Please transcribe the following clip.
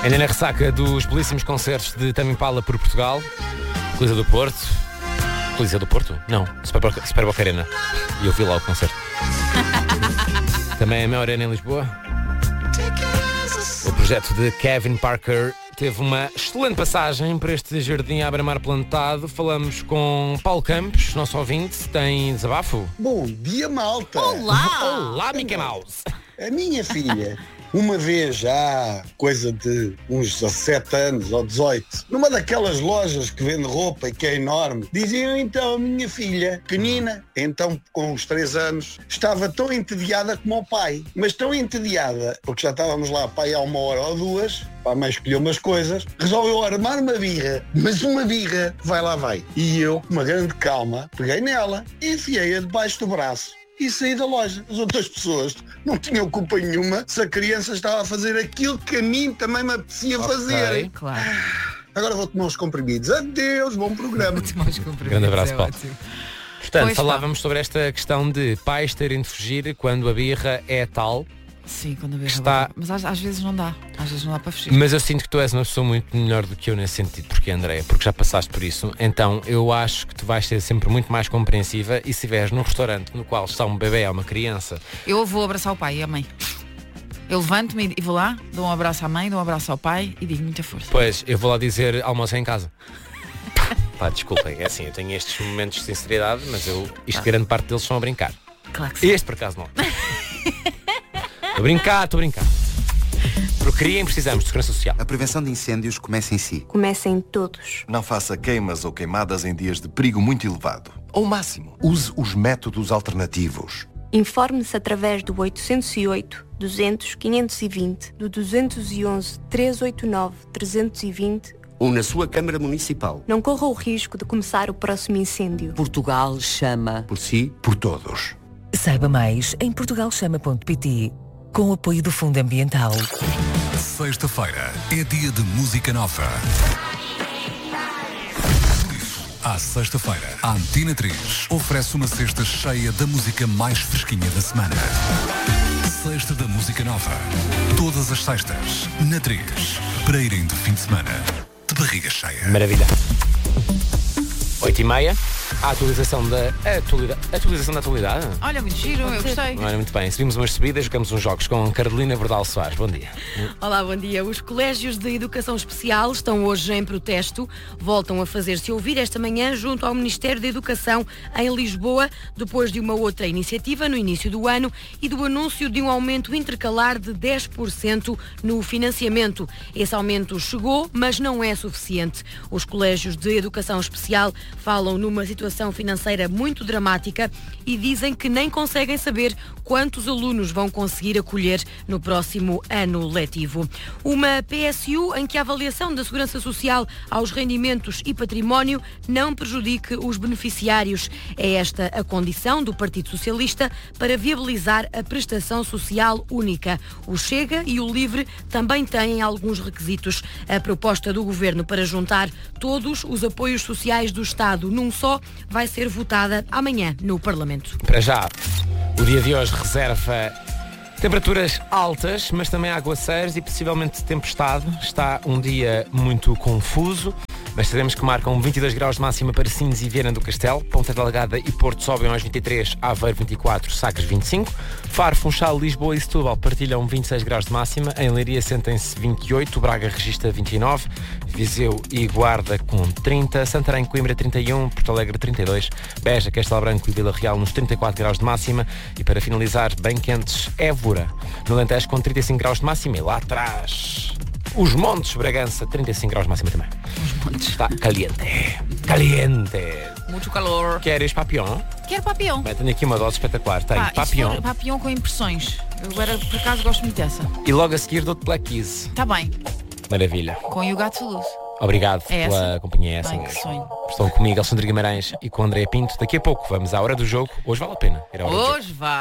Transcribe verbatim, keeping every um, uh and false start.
Ainda na ressaca dos belíssimos concertos de Tame Impala por Portugal, Coliseu do Porto. Coliseu do Porto? Não, Super, Super Boca Arena. E eu vi lá o concerto. Também a Mel Arena em Lisboa. O projeto de Kevin Parker teve uma excelente passagem para este jardim à beira-mar plantado. Falamos com Paulo Campos, nosso ouvinte. Tem desabafo? Bom dia, malta! Olá! Olá, Mickey Mouse! A minha filha, uma vez já, coisa de uns dezassete anos ou dezoito, numa daquelas lojas que vende roupa e que é enorme, diziam então a minha filha, pequenina, então com uns três anos, estava tão entediada como o pai. Mas tão entediada, porque já estávamos lá, pai, há uma hora ou duas, a mãe escolheu umas coisas, resolveu armar uma birra, mas uma birra, vai lá vai. E eu, com uma grande calma, peguei nela e enfiei-a debaixo do braço e saí da loja. As outras pessoas não tinham culpa nenhuma se a criança estava a fazer aquilo que a mim também me apetecia Okay, fazer. Claro. Agora vou tomar uns comprimidos. Adeus, bom programa. Grande abraço, Paulo. Portanto, Pois, falávamos sobre esta questão de pais terem de fugir quando a birra é tal. Sim, quando a birra Está- vai. Mas às, às vezes não dá. Às vezes não dá para fugir. Mas eu sinto que tu és uma pessoa muito melhor do que eu nesse sentido. Porque, Andréia, porque já passaste por isso. Então, eu acho que tu vais ser sempre muito mais compreensiva. E se estiveres num restaurante no qual está um bebê ou uma criança, Eu vou abraçar o pai e a mãe. Eu levanto-me e vou lá, dou um abraço à mãe, dou um abraço ao pai e digo muita força. pois, eu vou lá dizer almoço em casa. Pá, desculpem, é assim, eu tenho estes momentos de sinceridade, mas eu, isto grande parte deles são a brincar. Claro que sim. Este, por acaso, não. Estou a brincar, estou a brincar. Porque querem, precisamos de segurança social. A prevenção de incêndios começa em si. Comecem todos. Não faça queimas ou queimadas em dias de perigo muito elevado. Ao máximo, use os métodos alternativos. Informe-se através do oitocentos e oito, duzentos, quinhentos e vinte, do duzentos e onze, trezentos e oitenta e nove, trezentos e vinte. Ou na sua Câmara Municipal. Não corra o risco de começar o próximo incêndio. Portugal chama. Por si, por todos. Saiba mais em portugalchama ponto pt, com o apoio do Fundo Ambiental. Sexta-feira é dia de música nova. Por isso, à sexta-feira, a Antena três oferece uma cesta cheia da música mais fresquinha da semana. Sexta da Música Nova. Todas as sextas, na três, para irem de fim de semana de barriga cheia. Maravilha. oito e meia, a atualização da atualidade. Atualização da atualidade? Olha, muito giro, eu gostei. Olha, muito bem. Subimos umas subidas, jogamos uns jogos com Carolina Verdal Soares. Bom dia. Olá, bom dia. Os colégios de educação especial estão hoje em protesto. Voltam a fazer-se ouvir esta manhã junto ao Ministério da Educação em Lisboa, depois de uma outra iniciativa no início do ano e do anúncio de um aumento intercalar de dez por cento no financiamento. Esse aumento chegou, mas não é suficiente. Os colégios de educação especial falam numa situação financeira muito dramática e dizem que nem conseguem saber quantos alunos vão conseguir acolher no próximo ano letivo. Uma P S U em que a avaliação da Segurança Social aos rendimentos e património não prejudique os beneficiários. É esta a condição do Partido Socialista para viabilizar a prestação social única. O Chega e o Livre também têm alguns requisitos. A proposta do Governo para juntar todos os apoios sociais do Estado num só vai ser votada amanhã no Parlamento. Para já, o dia de hoje reserva temperaturas altas, mas também aguaceiros e possivelmente tempestade. Está um dia muito confuso, mas sabemos que marcam vinte e dois graus de máxima para Sines e Viana do Castelo. Ponta Delgada e Porto sobem aos vinte e três, Aveiro vinte e quatro, Sagres vinte e cinco. Faro, Funchal, Lisboa e Setúbal partilham vinte e seis graus de máxima. Em Leiria sentem-se vinte e oito, Braga registra vinte e nove, Viseu e Guarda com trinta, Santarém, Coimbra trinta e um, Porto Alegre trinta e dois, Beja, Castelo Branco e Vila Real nos trinta e quatro graus de máxima e para finalizar bem quentes, Évora, no Alentejo com trinta e cinco graus de máxima e lá atrás os Montes, Bragança, trinta e cinco graus de máxima também. Os montes. Está caliente, caliente. Muito calor. Queres papillon? Quero papillon. Bem, tenho aqui uma dose espetacular. Tenho Pá, papillon isso for papillon com impressões. Eu agora, por acaso, gosto muito dessa. e logo a seguir dou-te Black Keys. Está bem. Maravilha. Com Yugat Toulouse. Obrigado É pela essa? companhia. É essa Bem, mesmo. que sonho. Estão comigo Alexandre Guimarães e com André Pinto. Daqui a pouco vamos à Hora do Jogo. Hoje vale a pena ir à Hora do Jogo. Hoje vá.